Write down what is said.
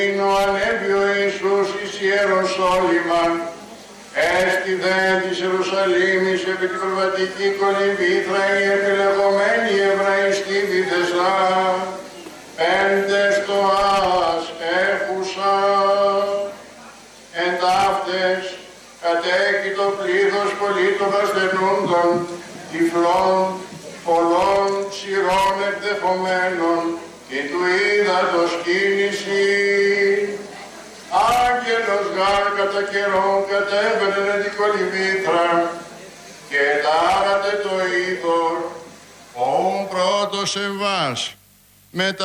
Είναι ο ανέβη ο Ιησούς εις Ιεροσόλυμαν, έστι δε της Ιερουσαλήμης επί την προβατική κολυμβήθρα η επιλεγωμένη Εβραϊστή βιδεσά, πέντες τοάς έχουσα, εν ταύτες κατέχει το πλήθος πολίτων ασθενούντων, τυφλών, πολλών ψηρών εκδεχομένων, και του ύδατος κίνηση. Άγγελος γάρ κατά καιρόν κατέβαινε την κολυμβήθρα και τάρατε το είδωρ, ον πρώτος εμβάς.